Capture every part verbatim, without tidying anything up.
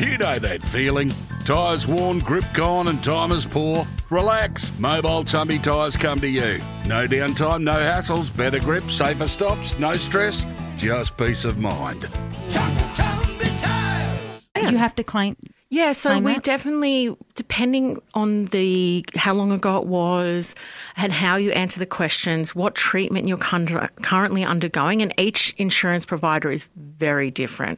You know that feeling. Tyres worn, grip gone and time is poor? Relax. Mobile Tumby Tyres come to you. No downtime, no hassles, better grip, safer stops, no stress, just peace of mind. Do you have to claim? Yeah, so claim we that? definitely, depending on the how long ago it was and how you answer the questions, what treatment you're con- currently undergoing, and each insurance provider is very different.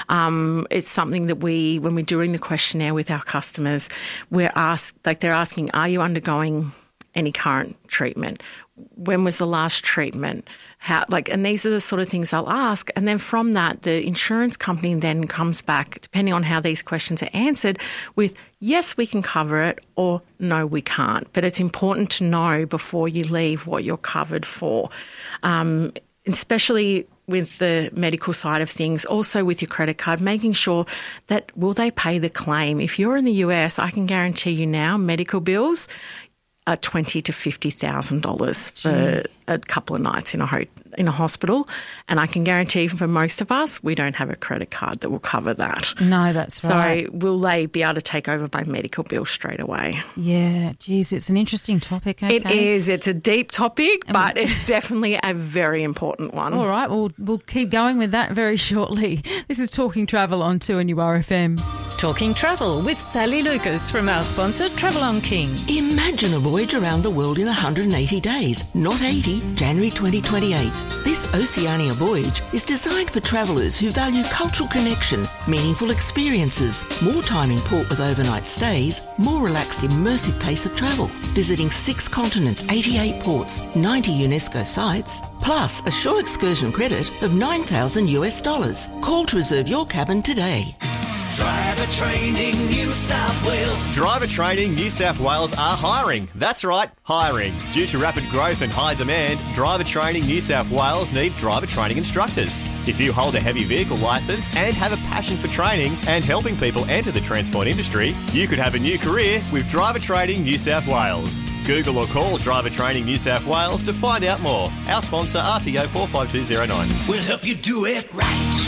Um, it's something that we, when we're doing the questionnaire with our customers, we're asked, like they're asking, are you undergoing any current treatment? When was the last treatment? How, like, and these are the sort of things they'll ask. And then from that, the insurance company then comes back, depending on how these questions are answered, with yes, we can cover it, or no, we can't. But it's important to know before you leave what you're covered for, um, especially with the medical side of things, also with your credit card, making sure that will they pay the claim. If you're in the U S, I can guarantee you now medical bills are twenty to fifty thousand dollars for a couple of nights in a ho- in a hospital, and I can guarantee for most of us, we don't have a credit card that will cover that. No, that's right. So will they be able to take over my medical bill straight away? Yeah, geez, it's an interesting topic. Okay. It is. It's a deep topic, but it's definitely a very important one. All right, well, we'll keep going with that very shortly. This is Talking Travel on two N U R F M. Talking Travel with Sally Lucas from our sponsor Travel on King. Imagine a voyage around the world in one hundred eighty days, not eighty, January twenty twenty-eight. This Oceania voyage is designed for travellers who value cultural connection, meaningful experiences, more time in port with overnight stays, more relaxed immersive pace of travel, visiting six continents, eighty-eight ports, ninety UNESCO sites, plus a shore excursion credit of nine thousand US dollars. Call to reserve your cabin today. Driver Training New South Wales. Driver Training New South Wales are hiring. That's right, hiring. Due to rapid growth and high demand, Driver Training New South Wales need driver training instructors. If you hold a heavy vehicle licence and have a passion for training and helping people enter the transport industry, you could have a new career with Driver Training New South Wales. Google or call Driver Training New South Wales to find out more. Our sponsor, R T O four five two zero nine. We'll help you do it right.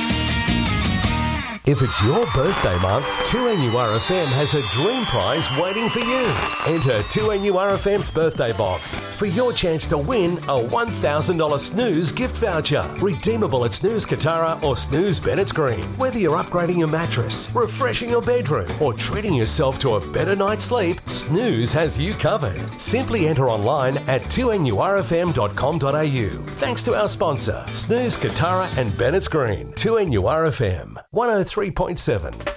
If it's your birthday month, two N U R F M has a dream prize waiting for you. Enter two N U R F M's birthday box for your chance to win a one thousand dollars Snooze gift voucher. Redeemable at Snooze Katara or Snooze Bennett's Green. Whether you're upgrading your mattress, refreshing your bedroom, or treating yourself to a better night's sleep, Snooze has you covered. Simply enter online at two N U R F M dot com dot A U. Thanks to our sponsor, Snooze Katara and Bennett's Green. two N U R F M one oh three point seven.